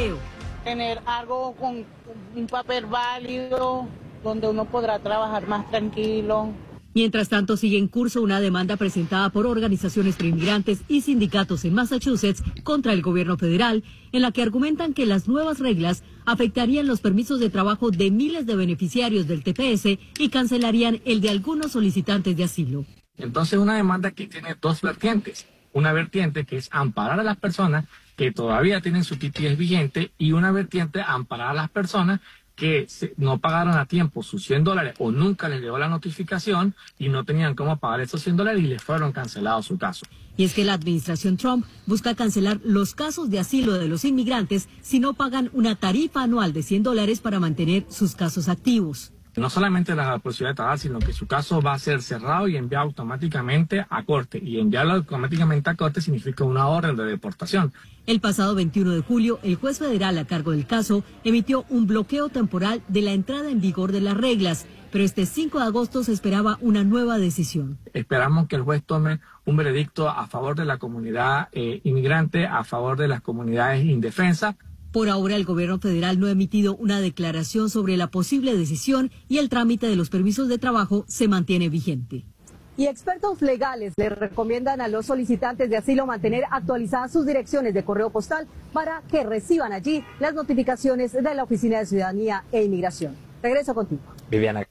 empleo. Tener algo con un papel válido donde uno podrá trabajar más tranquilo. Mientras tanto, sigue en curso una demanda presentada por organizaciones proinmigrantes y sindicatos en Massachusetts contra el gobierno federal, en la que argumentan que las nuevas reglas afectarían los permisos de trabajo de miles de beneficiarios del TPS y cancelarían el de algunos solicitantes de asilo. Entonces, una demanda que tiene dos vertientes. Una vertiente que es amparar a las personas que todavía tienen su TPS vigente y una vertiente amparar a las personas que no pagaron a tiempo sus $100 o nunca les llegó la notificación y no tenían cómo pagar esos $100 y les fueron cancelados su caso. Y es que la administración Trump busca cancelar los casos de asilo de los inmigrantes si no pagan una tarifa anual de $100 para mantener sus casos activos. No solamente la posibilidad de trabajar, sino que su caso va a ser cerrado y enviado automáticamente a corte. Y enviarlo automáticamente a corte significa una orden de deportación. El pasado 21 de julio, el juez federal a cargo del caso emitió un bloqueo temporal de la entrada en vigor de las reglas, pero este 5 de agosto se esperaba una nueva decisión. Esperamos que el juez tome un veredicto a favor de la comunidad inmigrante, a favor de las comunidades indefensas. Por ahora, el gobierno federal no ha emitido una declaración sobre la posible decisión y el trámite de los permisos de trabajo se mantiene vigente. Y expertos legales le recomiendan a los solicitantes de asilo mantener actualizadas sus direcciones de correo postal para que reciban allí las notificaciones de la Oficina de Ciudadanía e Inmigración. Regreso contigo. Viviana.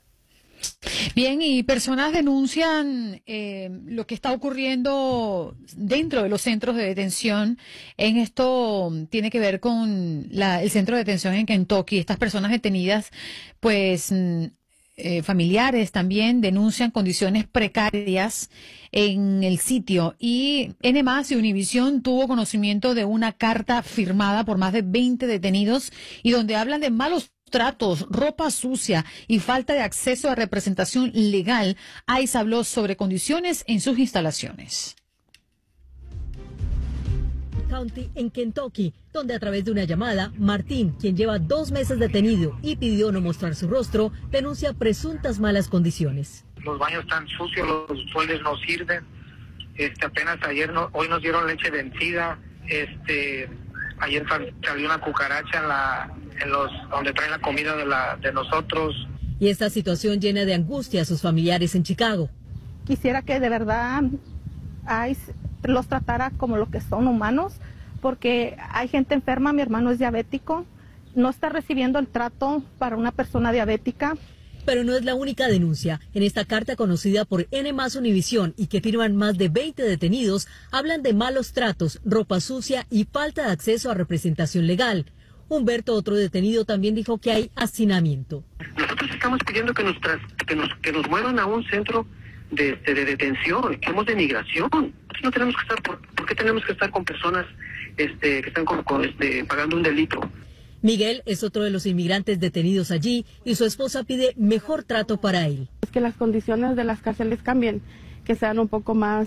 Bien, y personas denuncian lo que está ocurriendo dentro de los centros de detención. En esto tiene que ver con el centro de detención en Kentucky. Estas personas detenidas, pues familiares también denuncian condiciones precarias en el sitio. Y N+ y Univisión tuvo conocimiento de una carta firmada por más de 20 detenidos y donde hablan de malos tratos, ropa sucia y falta de acceso a representación legal. ICE habló sobre condiciones en sus instalaciones. County en Kentucky, donde a través de una llamada, Martín, quien lleva 2 meses detenido y pidió no mostrar su rostro, denuncia presuntas malas condiciones. Los baños están sucios, los toiles no sirven. Apenas hoy nos dieron leche vencida. Ayer salió una cucaracha donde traen la comida de nosotros. Y esta situación llena de angustia a sus familiares en Chicago. Quisiera que de verdad ICE los tratara como lo que son, humanos, porque hay gente enferma. Mi hermano es diabético, no está recibiendo el trato para una persona diabética. Pero no es la única denuncia. En esta carta conocida por N+ Univisión y que firman más de 20 detenidos, hablan de malos tratos, ropa sucia y falta de acceso a representación legal. Humberto, otro detenido, también dijo que hay hacinamiento. Nosotros estamos pidiendo que nos muevan a un centro de detención, somos de migración. No tenemos que estar, ¿por qué tenemos que estar con personas que están pagando un delito? Miguel es otro de los inmigrantes detenidos allí y su esposa pide mejor trato para él. Es que las condiciones de las cárceles cambien, que sean un poco más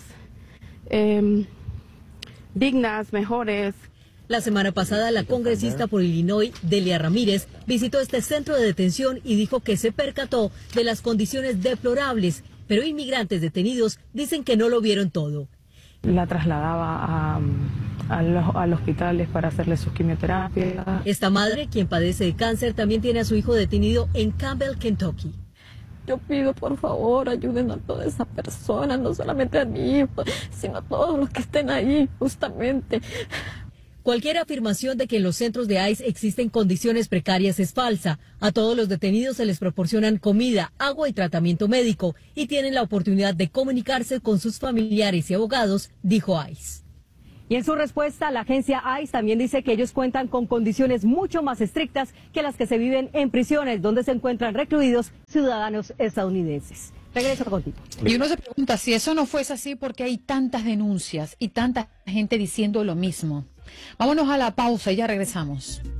dignas, mejores. La semana pasada, la congresista por Illinois, Delia Ramírez, visitó este centro de detención y dijo que se percató de las condiciones deplorables, pero inmigrantes detenidos dicen que no lo vieron todo. La trasladaba al hospital para hacerle sus quimioterapias. Esta madre, quien padece de cáncer, también tiene a su hijo detenido en Campbell, Kentucky. Yo pido, por favor, ayuden a toda esa persona, no solamente a mi hijo, sino a todos los que estén ahí, justamente. Cualquier afirmación de que en los centros de ICE existen condiciones precarias es falsa. A todos los detenidos se les proporcionan comida, agua y tratamiento médico y tienen la oportunidad de comunicarse con sus familiares y abogados, dijo ICE. Y en su respuesta, la agencia ICE también dice que ellos cuentan con condiciones mucho más estrictas que las que se viven en prisiones, donde se encuentran recluidos ciudadanos estadounidenses. Regreso contigo. Y uno se pregunta, si eso no fuese así, ¿por qué hay tantas denuncias y tanta gente diciendo lo mismo? Vámonos a la pausa y ya regresamos.